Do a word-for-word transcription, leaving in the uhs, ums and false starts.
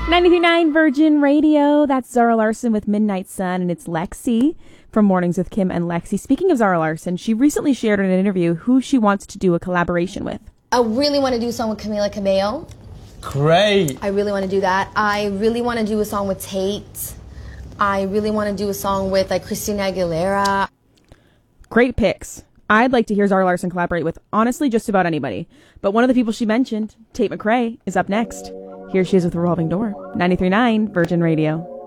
ninety-three point nine Virgin Radio. That's Zara Larsson with Midnight Sun, and it's Lexi from Mornings with Kim and Lexi. Speaking of Zara Larsson, she recently shared in an interview who she wants to do a collaboration with. I really want to do a song with Camila Cabello. Great. I really want to do that. I really want to do a song with Tate. I really want to do a song with like Christina Aguilera. Great picks. I'd like to hear Zara Larsson collaborate with honestly just about anybody. But one of the people she mentioned, Tate McRae, is up next. Here she is with Revolving Door. ninety-three point nine Virgin Radio.